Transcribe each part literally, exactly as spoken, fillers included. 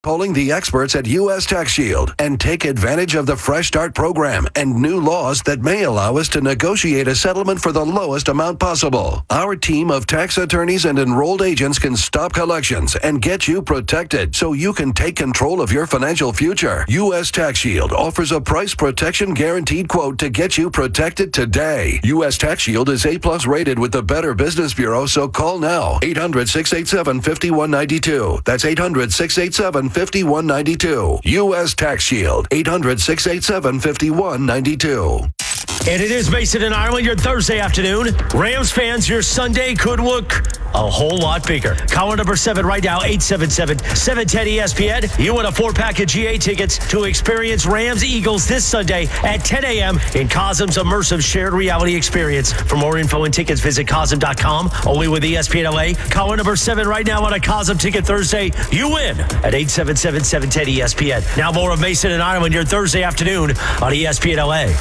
Calling the experts at U S Tax Shield and take advantage of the Fresh Start program and new laws that may allow us to negotiate a settlement for the lowest amount possible. Our team of tax attorneys and enrolled agents can stop collections and get you protected so you can take control of your financial future. U S Tax Shield offers a price protection guaranteed quote to get you protected today. U S Tax Shield is A plus rated with the Better Business Bureau, so call now. eight hundred, six eight seven, five one nine two. That's eight hundred, six eight seven, five one nine two. U S Tax Shield. eight hundred, six eight seven, five one nine two. And it is Mason and Ireland, your Thursday afternoon. Rams fans, your Sunday could look a whole lot bigger. Caller number seven right now, eight seven seven, seven one zero, E S P N. You win a four-pack of G A tickets to experience Rams-Eagles this Sunday at ten a.m. in Cosm's immersive shared reality experience. For more info and tickets, visit Cosm dot com. Only with E S P N L A. Caller number seven right now on a Cosm ticket Thursday. You win at eight seven seven, seven one zero, E S P N. Now more of Mason and Ireland, your Thursday afternoon on E S P N L A.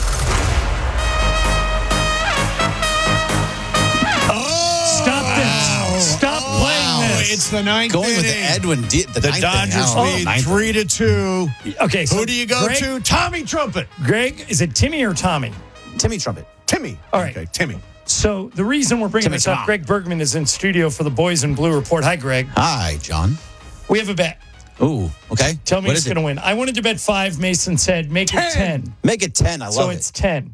It's the ninth Going inning. with Edwin. D- the the ninth Dodgers inning. lead three to two. Okay, so who do you go Greg, to? Tommy Trumpet. Greg, is it Timmy or Tommy? Timmy Trumpet. Timmy. All right. Okay, Timmy. So the reason we're bringing Timmy this up, Tom. Greg Bergman is in studio for the Boys in Blue Report. Hi, Greg. Hi, John. We have a bet. Ooh, okay. Tell me What who's is it? going to win. I wanted to bet five. Mason said make it ten. Make it ten. I love So it. it's ten.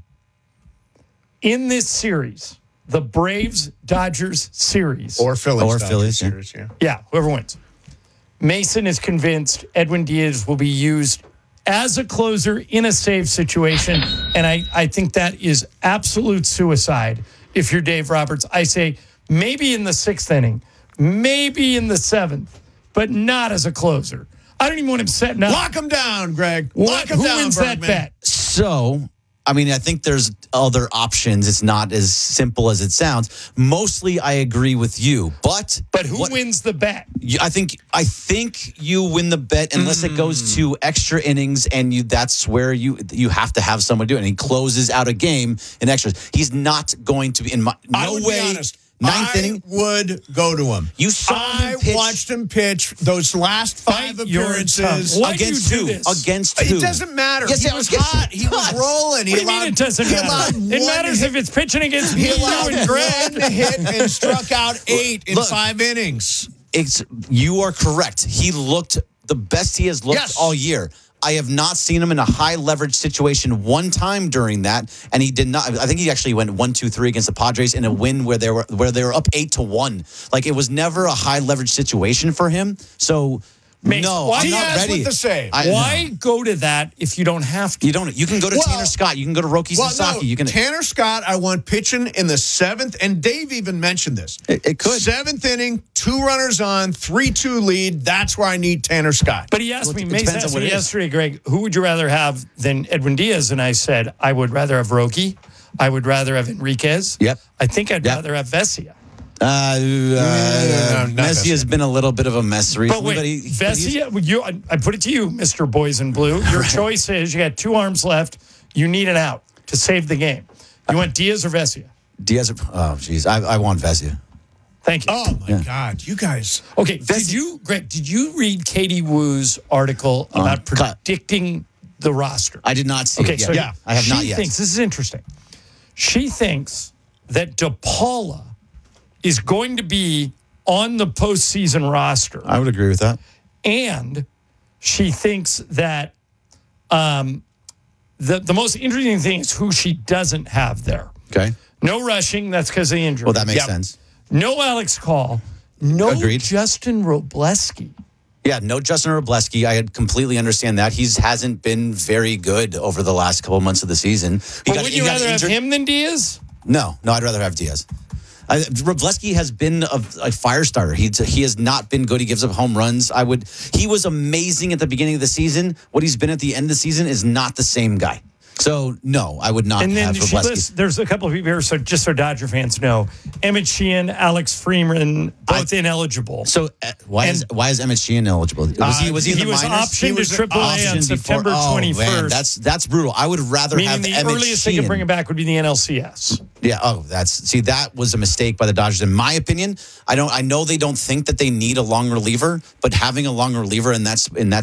In this series, the Braves-Dodgers series. Or Phillies. Or Dodgers Phillies, yeah. series, yeah. Yeah, whoever wins. Mason is convinced Edwin Diaz will be used as a closer in a save situation. And I, I think that is absolute suicide if you're Dave Roberts. I say maybe in the sixth inning, maybe in the seventh, but not as a closer. I don't even want him setting up. Lock him down, Greg. What- Lock him who down, wins Bergman. that bet? So, I mean, I think there's other options. It's not as simple as it sounds. Mostly, I agree with you, but But who what- wins the bet? you- I think I think you win the bet unless it goes to extra innings, and you that's where you you have to have someone do it. And he closes out a game in extras. He's not going to be in my no I would way. be honest. Ninth I inning. would go to him. You saw I him pitch watched him pitch those last five Bite your appearances. tongue. Why do against you do who? this? Against who? It doesn't matter. Yes, he it was was- hot. He was Yes. rolling. He What do you mean allowed- it doesn't he matter? allowed It one matters hit- if it's pitching against He me allowed and Greg. one hit and struck out eight in Look. five innings. It's you are correct. He looked the best he has looked Yes. all year. I have not seen him in a high leverage situation one time during that, and he did not. I think he actually went one, two, three against the Padres in a win where they were where they were up eight to one. Like it was never a high leverage situation for him. So Mace, no, why I'm he not has ready. with the save. I- Why go to that if you don't have to? You don't. You can go to Well- Tanner Scott. You can go to Roki Well, Sasaki. no, you can. Tanner Scott, I want pitching in the seventh, and Dave even mentioned this. It- it could. Seventh inning, two runners on, three two lead. That's where I need Tanner Scott. But he asked Well, me, it Mace depends on asked what me it is. yesterday, Greg, who would you rather have than Edwin Diaz? And I said, I would rather have Roki. I would rather have Enriquez. Yep. I think I'd Yep. rather have Vesia. Uh, uh, no, not Messi has Messi. been a little bit of a mess recently. But wait, but he, but he's- Vesia, you, I, I put it to you, Mister Boys in Blue. Your choice is you got two arms left. You need an out to save the game. You want Diaz or Vesia? Diaz. Oh, jeez. I, I want Vesia. Thank you. Oh, my God. You guys. Okay, did you, Greg, did you read Katie Woo's article about cut. predicting the roster? I did not see Okay, it yet. so Yeah, I have she not yet. thinks, this is interesting. She thinks that DePaula is going to be on the postseason roster. I would agree with that. And she thinks that um, the, the most interesting thing is who she doesn't have there. Okay. No rushing, that's because of the injury. Well, that makes Yep. sense. No Alex Call. No Agreed. Justin Robleski. Yeah, no Justin Robleski. I completely understand that. He hasn't been very good over the last couple months of the season. He But got- would he you got rather injured. have him than Diaz? No, no, I'd rather have Diaz. I, Robleski has been a, a fire starter. He he has not been good. He gives up home runs. I would. He was amazing at the beginning of the season. What he's been at the end of the season is not the same guy. So no, I would not And then have she Robleski. lists, there's a couple of people here, so just so Dodger fans know, Emmett Sheehan, Alex Freeman, both ineligible. So uh, why is And- why is Emmett Sheehan eligible? Was he was he, in he the was minors? optioned He to was Triple A on Option before- September oh, twenty-first. man, that's that's brutal. I would rather meaning have the Emmett earliest they Sheehan. could bring him back would be the N L C S. Yeah. Oh, that's see, that was a mistake by the Dodgers, in my opinion. I don't. I know they don't think that they need a long reliever, but having a long reliever in that in that